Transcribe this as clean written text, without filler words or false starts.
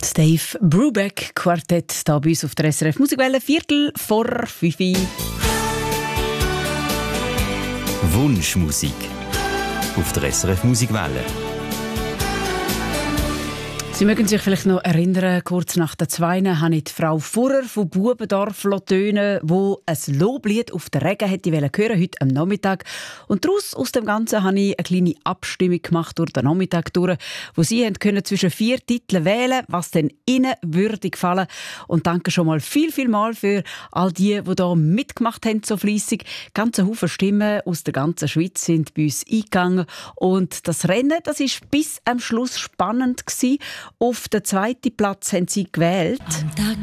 Das Dave Brubeck Quartett hier bei uns auf der SRF Musikwelle, 4:45. Wunschmusik auf der SRF Musikwelle. Sie mögen sich vielleicht noch erinnern, kurz nach der 2 habe ich die Frau Furrer von Bubendorf tönen, die ein Loblied auf den Regen hätte hören heute am Nachmittag. Und daraus aus dem Ganzen habe ich eine kleine Abstimmung gemacht durch den Nachmittag durch, wo Sie können zwischen 4 Titeln wählen, was denn Ihnen würde gefallen. Und danke schon mal viel mal für all die hier mitgemacht haben, so fleissig. Ganze Haufen Stimmen aus der ganzen Schweiz sind bei uns eingegangen. Und das Rennen, das war bis am Schluss spannend gewesen. Auf den 2. Platz haben Sie gewählt.